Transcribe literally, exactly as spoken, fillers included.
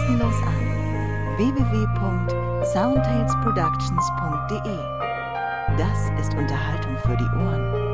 kostenlos an. w w w punkt soundtalesproductions punkt d e. Das ist Unterhaltung für die Ohren.